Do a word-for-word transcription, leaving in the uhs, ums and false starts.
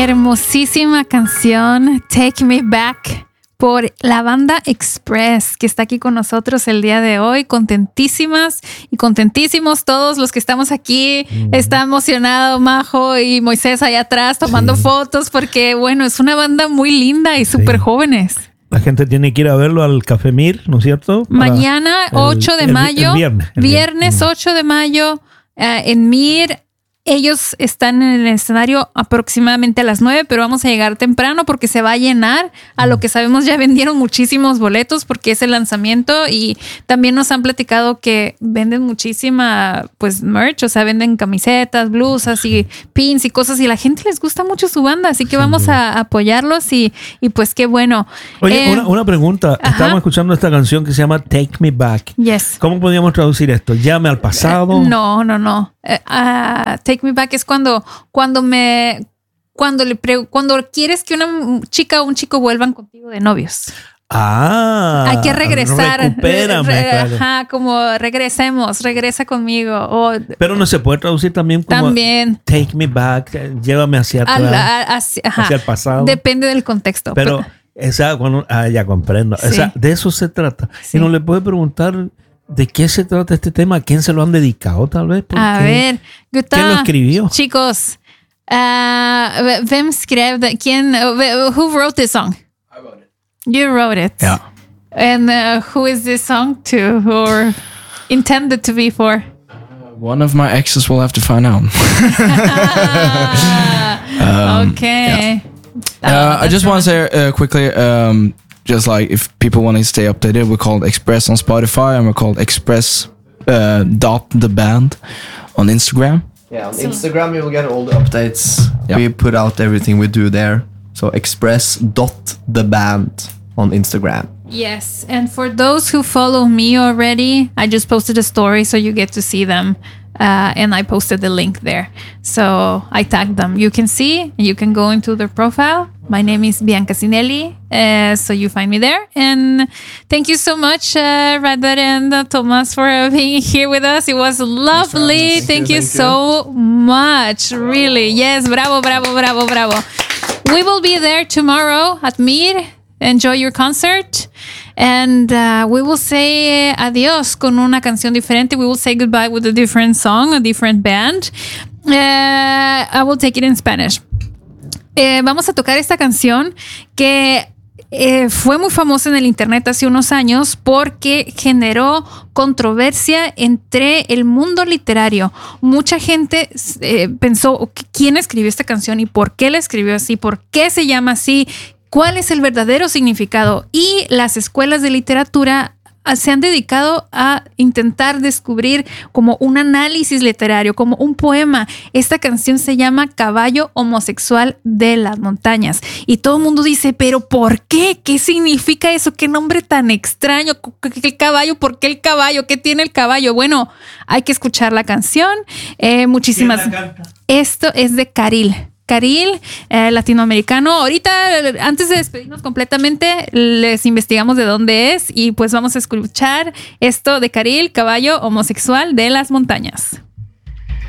hermosísima canción Take Me Back por la banda Express, que está aquí con nosotros el día de hoy. Contentísimas y contentísimos todos los que estamos aquí. Mm. Está emocionado Majo y Moisés allá atrás tomando sí. fotos porque, bueno, es una banda muy linda y súper sí. jóvenes. La gente tiene que ir a verlo al Café Mir, ¿no es cierto? Para mañana, ocho de mayo. El, el viernes. El viernes, ocho de mayo, uh, en Mir. Ellos están en el escenario aproximadamente a las nueve, pero vamos a llegar temprano porque se va a llenar. A lo que sabemos ya vendieron muchísimos boletos porque es el lanzamiento, y también nos han platicado que venden muchísima pues merch, o sea, venden camisetas, blusas y pins y cosas, y la gente les gusta mucho su banda, así que vamos a apoyarlos y, y pues qué bueno. Oye, eh, una, una pregunta. Ajá. Estamos escuchando esta canción que se llama Take Me Back. Yes. ¿Cómo podríamos traducir esto? ¿Llame al pasado? Uh, no, no, no. Uh, uh, take Me Back es cuando, cuando me, cuando le pre, cuando quieres que una chica o un chico vuelvan contigo de novios. Ah, hay que regresar. Recupérame, re, claro. Ajá, como regresemos, regresa conmigo. O, pero no se puede traducir también como también. Take me back, llévame hacia atrás, la, hacia, ajá, hacia el pasado. Depende del contexto. Pero, pero esa, cuando, ah, ya comprendo. Sí. Esa, de eso se trata. Sí. Y no le puede preguntar de qué se trata este tema, a quién se lo han dedicado, tal vez. A ver, Gustavo, ¿quién lo escribió? Chicos, uh, ¿Vem skrev det? ¿Quién? Uh, who wrote this song? I wrote it. You wrote it. Yeah. And uh, who is this song to, or intended to be for? Uh, one of my exes will have to find out. um, okay. Yeah. Uh, I just want to say uh, quickly. Um, Just like if people want to stay updated, we're called Express on Spotify and we're called Express uh, dot the band on Instagram. Yeah, on Instagram you will get all the updates. Yep. We put out everything we do there. So Express dot the band on Instagram. Yes, and for those who follow me already, I just posted a story so you get to see them. Uh, and I posted the link there. So I tagged them. You can see, you can go into their profile. My name is Bianca Sinelli. Uh, so you find me there. And thank you so much, uh, Radar and uh, Thomas, for uh, being here with us. It was lovely. Thank, thank you, you thank so you. much. Bravo. Really. Yes, bravo, bravo, bravo, bravo. We will be there tomorrow at Mir. Enjoy your concert. And uh, we will say adios con una canción diferente. We will say goodbye with a different song, a different band. Uh, I will take it in Spanish. Eh, vamos a tocar esta canción que eh, fue muy famosa en el internet hace unos años porque generó controversia entre el mundo literario. Mucha gente eh, pensó, ¿quién escribió esta canción y por qué la escribió así? ¿Por qué se llama así? ¿Cuál es el verdadero significado? Y las escuelas de literatura se han dedicado a intentar descubrir como un análisis literario, como un poema. Esta canción se llama Caballo Homosexual de las Montañas. Y todo el mundo dice, ¿pero por qué? ¿Qué significa eso? ¿Qué nombre tan extraño? ¿Qué caballo? ¿Por qué el caballo? ¿Qué tiene el caballo? Bueno, hay que escuchar la canción. Eh, muchísimas. ¿Quién la canta? Esto es de Caril. Caril, eh, latinoamericano. Ahorita, antes de despedirnos completamente, les investigamos de dónde es y pues vamos a escuchar esto de Caril, Caballo Homosexual de las Montañas.